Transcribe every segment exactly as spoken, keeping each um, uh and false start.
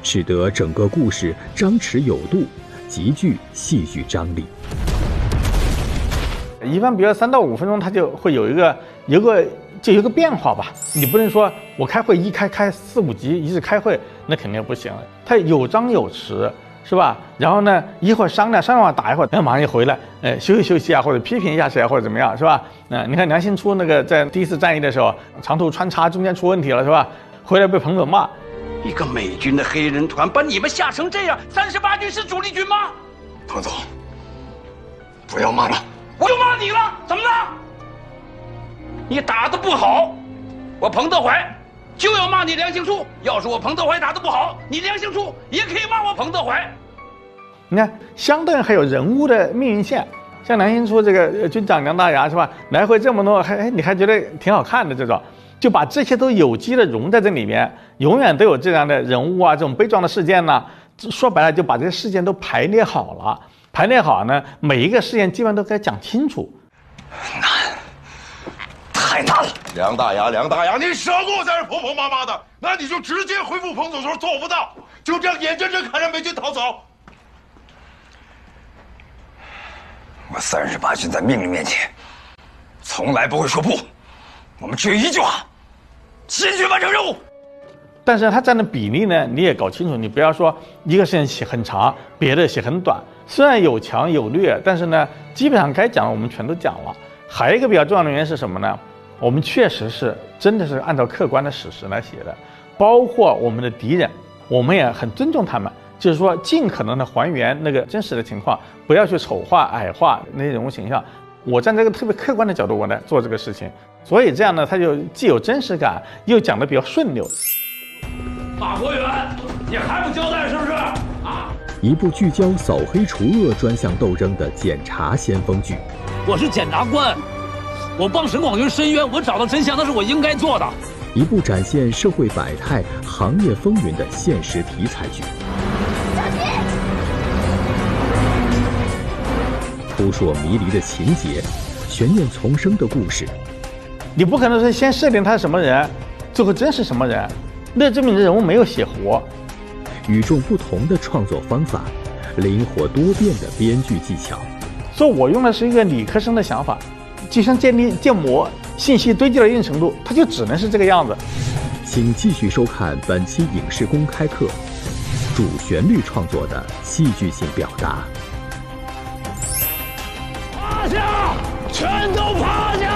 使得整个故事张弛有度，极具戏剧张力。 一般比如三到五分钟，它就会有一个有个就有个变化吧。你不能说我开会一开开四五集一直开会，那肯定不行。它有张有弛，是吧？然后呢，一会儿商量商量完打一会儿，然后马上就回来，呃，休息休息啊，或者批评一下谁啊，或者怎么样，是吧？嗯、呃，你看梁兴初那个在第一次战役的时候，长途穿插中间出问题了，是吧？回来被彭总骂。 一个美军的黑人团把你们吓成这样，三十八军是主力军吗？ 彭总，不要骂了。 我又骂你了，怎么了？你打得不好，我彭德怀就要骂你梁兴初。要是我彭德怀打得不好，你梁兴初也可以骂我彭德怀。 你看，相对还有人物的命运线，像梁兴初这个军长梁大牙是吧？来回这么多，还你还觉得挺好看的这种，就把这些都有机的融在这里面，永远都有这样的人物啊，这种悲壮的事件呢。说白了，就把这些事件都排列好了。排列好呢，每一个事件基本上都该讲清楚。 难，太难了。 梁大牙，梁大牙，你少给我在这婆婆妈妈的，那你就直接回复彭总说做不到，就这样眼睁睁看着美军逃走。 我三十八军在命令面前，从来不会说不。我们只有一句话：坚决完成任务。 但是它占的比例呢，你也搞清楚，你不要说一个事情写很长，别的写很短。虽然有强有劣，但是呢，基本上该讲的我们全都讲了。还有一个比较重要的原因是什么呢？我们确实是真的是按照客观的史实来写的，包括我们的敌人，我们也很尊重他们，就是说尽可能的还原那个真实的情况，不要去丑化矮化那些人物形象。我站在这个特别客观的角度，我来做这个事情，所以这样呢，它就既有真实感，又讲得比较顺溜。 马国元，你还不交代是不是？啊！ 一部聚焦扫黑除恶专项斗争的检察先锋剧。 我是检察官，我帮沈广军申冤，我找到真相，那是我应该做的。 一部展现社会百态、行业风云的现实题材剧。 小心！ 扑朔迷离的情节，悬念丛生的故事。 你不可能是先设定他是什么人，最后真是什么人。那证明人物没有写活。 与众不同的创作方法，灵活多变的编剧技巧。 所以我用的是一个理科生的想法，就像建立建模，信息堆积到一定程度，它就只能是这个样子。 请继续收看本期影视公开课，主旋律创作的戏剧性表达。 趴下，全都趴下！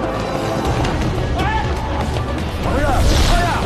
哎，怎么回事？趴下！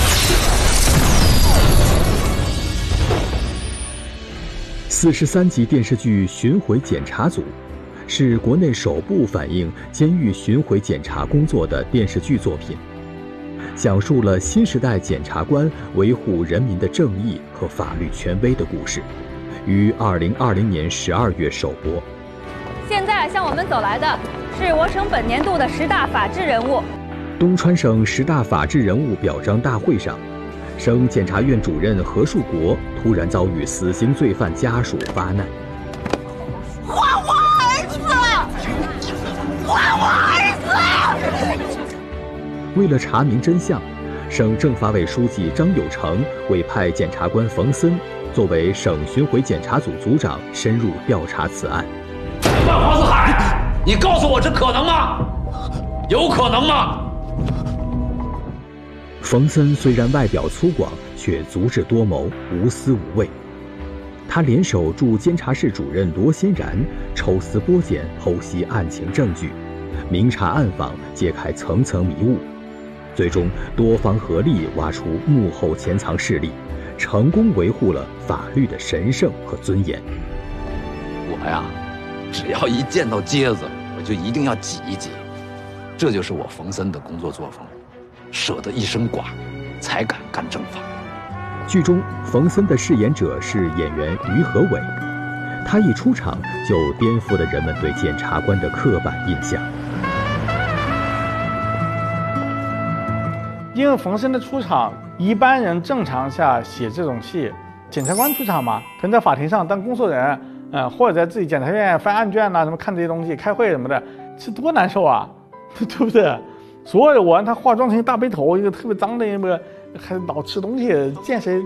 四十三集电视剧《巡回检查组》是国内首部反映监狱巡回检查工作的电视剧作品，讲述了新时代检察官维护人民的正义和法律权威的故事，于二零二零年十二月首播。 现在向我们走来的是我省本年度的十大法治人物。 东川省十大法治人物表彰大会上，省检察院主任何树国突然遭遇死刑罪犯家属发难。 还我儿子！还我儿子！ 为了查明真相，省政法委书记张友成委派检察官冯森作为省巡回检查组组长，深入调查此案。 万黄四海，你告诉我这可能吗？有可能吗？ 冯森虽然外表粗犷，却足智多谋，无私无畏。他联手驻监察室主任罗欣然，抽丝剥茧，剖析案情证据，明察暗访，揭开层层迷雾，最终多方合力挖出幕后潜藏势力，成功维护了法律的神圣和尊严。 我呀，只要一见到疖子，我就一定要挤一挤，这就是我冯森的工作作风。舍得一身剐，才敢干正法。 剧中，冯森的饰演者是演员于和伟，他一出场就颠覆了人们对检察官的刻板印象。 因为冯森的出场，一般人正常下写这种戏，检察官出场嘛，可能在法庭上当工作人，呃，或者在自己检察院翻案卷呐、啊，什么看这些东西、开会什么的，这多难受啊，对不对？所有的我让他化妆成一大背头，一个特别脏的一个，还老吃东西，见谁